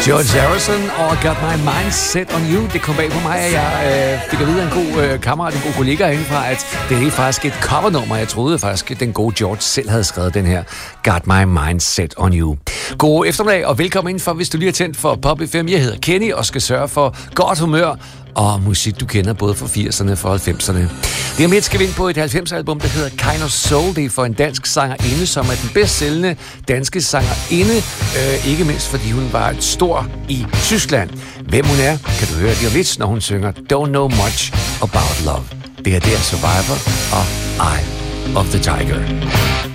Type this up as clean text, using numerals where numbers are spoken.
George Harrison og Got My Mind Set On You. Det kom bag på mig, at jeg fik at vide af en god kammerat, en god kollega herindefra, at det er faktisk et covernummer. Jeg troede faktisk, at den gode George selv havde skrevet den her Got My Mind Set On You. God eftermiddag og velkommen indenfor, hvis du lige er tændt for Pop FM. Jeg hedder Kenny og skal sørge for godt humør og musik, du kender både fra 80'erne og fra 90'erne. Det er med, skal vi ind på et 90'er-album, der hedder Kind of Soul. Det er for en dansk sangerinde, som er den bedst sælgende danske sangerinde. Ikke mindst, fordi hun var stor i Tyskland. Hvem hun er, kan du høre lige om lidt, når hun synger Don't Know Much About Love. Det er der Survivor og Eye of the Tiger.